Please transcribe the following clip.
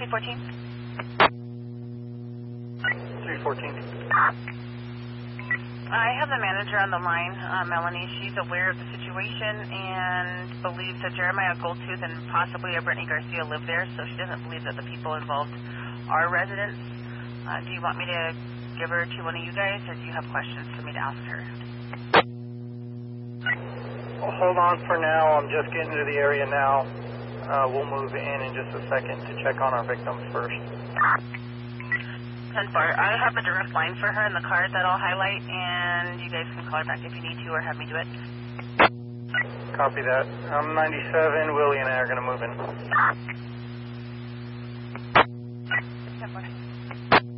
314. 314. I have the manager on the line, Melanie. She's aware of the situation and believes that Jeremiah Goldtooth and possibly a Brittany Garcia live there, so she doesn't believe that the people involved are residents. Do you want me to give her to one of you guys, or do you have questions for me to ask her? Well, hold on for now. I'm just getting to the area now. We'll move in just a second to check on our victims first. 10-4. I have a direct line for her in the card that I'll highlight, and you guys can call her back if you need to or have me do it. Copy that. I'm 97. Willie and I are going to move in. 10-4.